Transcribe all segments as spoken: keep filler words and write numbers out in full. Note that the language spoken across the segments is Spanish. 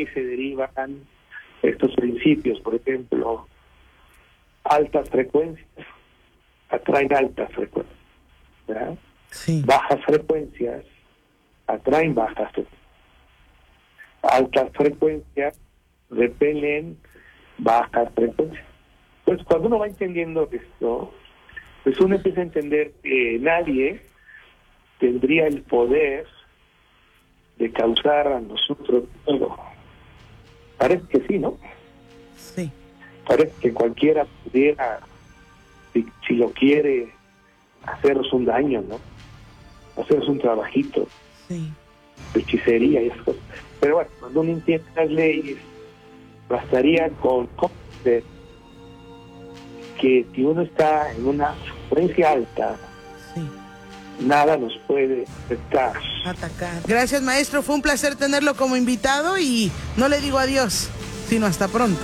ahí se derivan estos principios. Por ejemplo, altas frecuencias atraen altas frecuencias, ¿verdad? Sí. Bajas frecuencias atraen bajas frecuencias. Altas frecuencias repelen bajas frecuencias. Pues cuando uno va entendiendo esto, pues uno empieza a entender que nadie tendría el poder de causar a nosotros todo. Parece que sí, ¿no? Sí. Parece que cualquiera pudiera, si, si lo quiere, haceros un daño, ¿no? Haceros un trabajito Sí. de hechicería y esas cosas. Pero bueno, cuando uno entiende las leyes, bastaría con comprender que si uno está en una frecuencia alta, Sí. nada nos puede afectar. Atacar. Gracias, maestro. Fue un placer tenerlo como invitado y no le digo adiós, sino hasta pronto.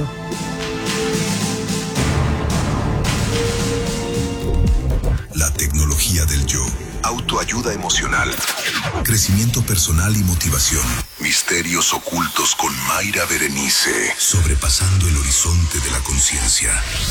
La tecnología del yo. Autoayuda emocional. Crecimiento personal y motivación. Misterios ocultos con Mayra Berenice. Sobrepasando el horizonte de la conciencia.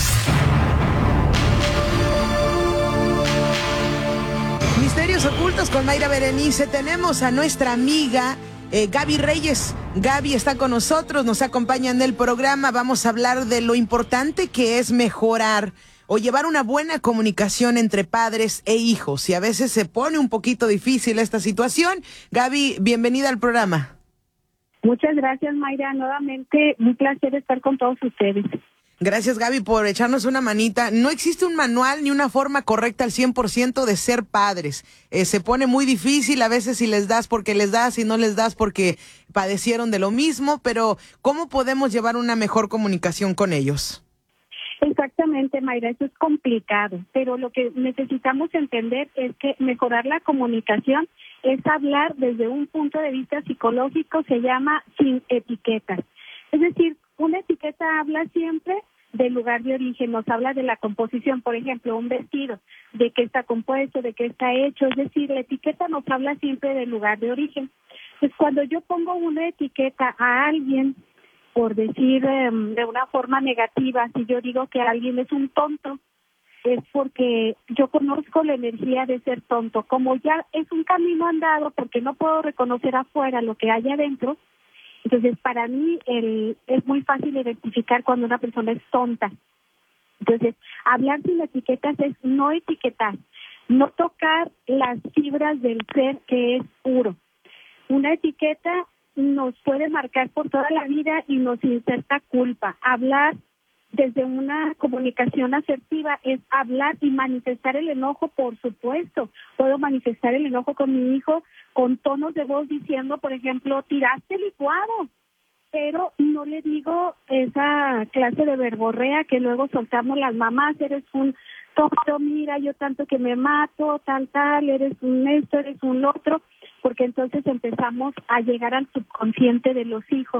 Misterios ocultos con Mayra Berenice. Tenemos a nuestra amiga eh, Gaby Reyes. Gaby está con nosotros, nos acompaña en el programa. Vamos a hablar de lo importante que es mejorar o llevar una buena comunicación entre padres e hijos. Y a veces se pone un poquito difícil esta situación. Gaby, bienvenida al programa. Muchas gracias, Mayra. Nuevamente, un placer estar con todos ustedes. Gracias, Gaby, por echarnos una manita. No existe un manual ni una forma correcta al cien por ciento de ser padres. Eh, se pone muy difícil a veces si les das porque les das y no les das porque padecieron de lo mismo, pero ¿cómo podemos llevar una mejor comunicación con ellos? Exactamente, Mayra, eso es complicado, pero lo que necesitamos entender es que mejorar la comunicación es hablar desde un punto de vista psicológico, se llama sin etiquetas. Es decir, una etiqueta habla siempre del lugar de origen, nos habla de la composición, por ejemplo, un vestido, de qué está compuesto, de qué está hecho, es decir, la etiqueta nos habla siempre del lugar de origen. Pues cuando yo pongo una etiqueta a alguien, por decir eh, de una forma negativa, si yo digo que alguien es un tonto, es porque yo conozco la energía de ser tonto. Como ya es un camino andado, porque no puedo reconocer afuera lo que hay adentro, entonces para mí el, es muy fácil identificar cuando una persona es tonta. Entonces, hablar sin etiquetas es no etiquetar, no tocar las fibras del ser que es puro. Una etiqueta nos puede marcar por toda la vida y nos inserta culpa. Hablar desde una comunicación asertiva es hablar y manifestar el enojo, por supuesto. Puedo manifestar el enojo con mi hijo con tonos de voz diciendo, por ejemplo, tiraste el licuado, pero no le digo esa clase de verborrea que luego soltamos las mamás, eres un tonto, mira, yo tanto que me mato, tal, tal, eres un esto, eres un otro, porque entonces empezamos a llegar al subconsciente de los hijos.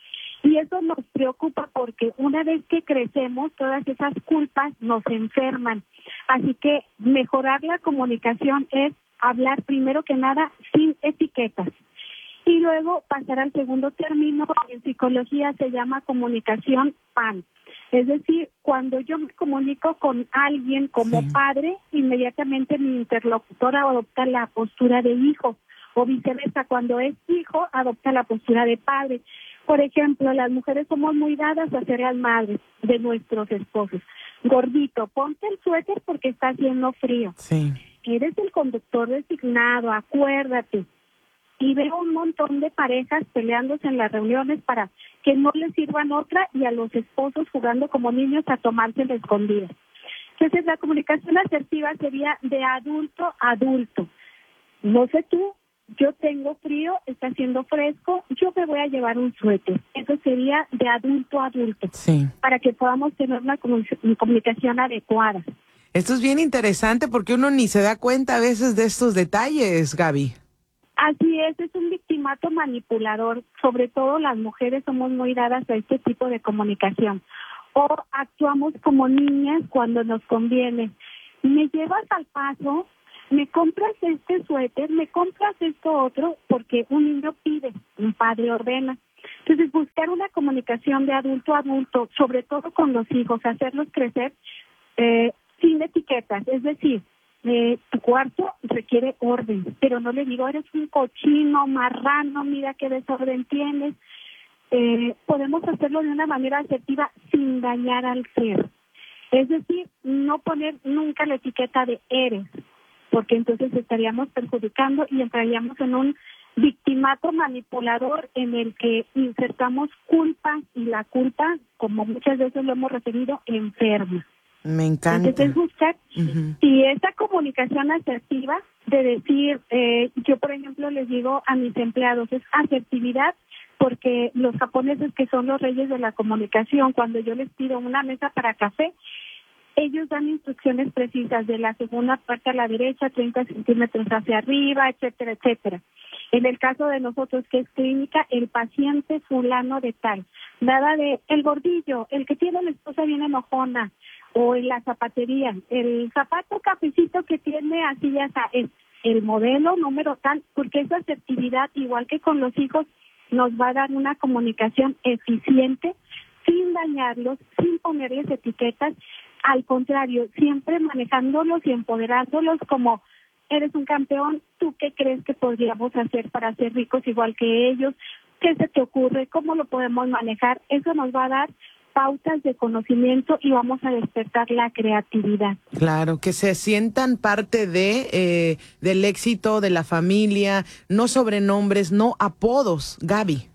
Y eso nos preocupa porque una vez que crecemos, todas esas culpas nos enferman. Así que mejorar la comunicación es hablar primero que nada sin etiquetas. Y luego pasar al segundo término, en psicología se llama comunicación P A N. Es decir, cuando yo me comunico con alguien como sí. padre, inmediatamente mi interlocutora adopta la postura de hijo, o viceversa, cuando es hijo, adopta la postura de padre. Por ejemplo, las mujeres somos muy dadas a ser las madres de nuestros esposos. Gordito, ponte el suéter porque está haciendo frío. Sí. Eres el conductor designado, acuérdate. Y veo un montón de parejas peleándose en las reuniones para que no les sirvan otra y a los esposos jugando como niños a tomarse la escondida. Entonces, la comunicación asertiva sería de adulto a adulto. No sé tú, yo tengo frío, está haciendo fresco, yo me voy a llevar un suéter. Eso sería de adulto a adulto, sí. para que podamos tener una comunicación adecuada. Esto es bien interesante porque uno ni se da cuenta a veces de estos detalles, Gaby. Así es, es un victimato manipulador. Sobre todo las mujeres somos muy dadas a este tipo de comunicación. O actuamos como niñas cuando nos conviene. Me llevas al paso, me compras este suéter, me compras esto otro, porque un niño pide, un padre ordena. Entonces, buscar una comunicación de adulto a adulto, sobre todo con los hijos, hacerlos crecer eh, sin etiquetas, es decir, Eh, tu cuarto requiere orden, pero no le digo, eres un cochino, marrano, mira qué desorden tienes. Eh, podemos hacerlo de una manera asertiva sin dañar al ser. Es decir, no poner nunca la etiqueta de eres, porque entonces estaríamos perjudicando y entraríamos en un victimato manipulador en el que insertamos culpa, y la culpa, como muchas veces lo hemos referido, enferma. Me encanta. Entonces buscar uh-huh. y esa comunicación asertiva de decir, eh, yo por ejemplo les digo a mis empleados, es asertividad, porque los japoneses, que son los reyes de la comunicación, cuando yo les pido una mesa para café, ellos dan instrucciones precisas de la segunda parte a la derecha, treinta centímetros hacia arriba, etcétera, etcétera. En el caso de nosotros, que es clínica, el paciente fulano de tal. Nada de el gordillo, el que tiene la esposa bien enojona, o en la zapatería, el zapato cafecito que tiene así ya está, es el modelo número tal, porque esa asertividad, igual que con los hijos, nos va a dar una comunicación eficiente, sin dañarlos, sin ponerles etiquetas, al contrario, siempre manejándolos y empoderándolos como eres un campeón, ¿tú qué crees que podríamos hacer para ser ricos igual que ellos? ¿Qué se te ocurre? ¿Cómo lo podemos manejar? Eso nos va a dar pautas de conocimiento y vamos a despertar la creatividad. Claro, que se sientan parte de eh, del éxito de la familia, no sobrenombres, no apodos, Gaby.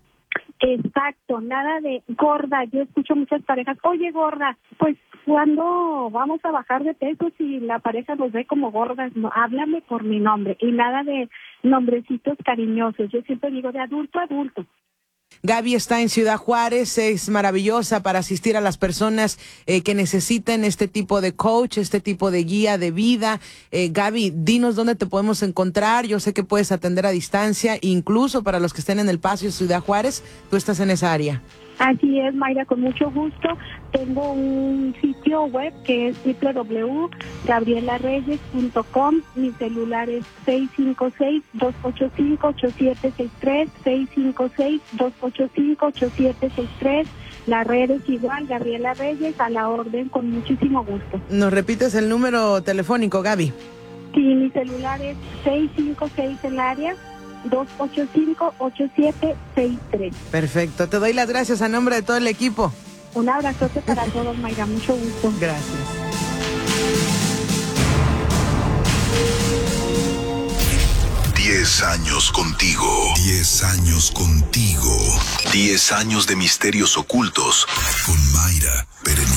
Exacto, nada de gorda. Yo escucho muchas parejas, oye gorda, pues cuando vamos a bajar de peso si la pareja nos ve como gordas, no, háblame por mi nombre y nada de nombrecitos cariñosos. Yo siempre digo de adulto a adulto. Gaby está en Ciudad Juárez, es maravillosa para asistir a las personas eh, que necesiten este tipo de coach, este tipo de guía de vida. Eh, Gaby, dinos dónde te podemos encontrar. Yo sé que puedes atender a distancia, incluso para los que estén en El Paso y Ciudad Juárez, tú estás en esa área. Así es, Mayra, con mucho gusto. Tengo un sitio web que es doble u doble u doble u punto gabriela reyes punto com. Mi celular es seis cinco seis, dos ocho cinco, ocho siete seis tres, seis cinco seis, dos ocho cinco, ocho siete seis tres. La red es igual, Gabriela Reyes, a la orden, con muchísimo gusto. ¿Nos repites el número telefónico, Gaby? Sí, mi celular es seis cinco seis el área, dos ocho cinco, ocho siete seis tres. Perfecto, te doy las gracias a nombre de todo el equipo. Un abrazote para todos, Mayra, mucho gusto. Gracias. Diez años contigo. Diez años contigo. Diez años de misterios ocultos con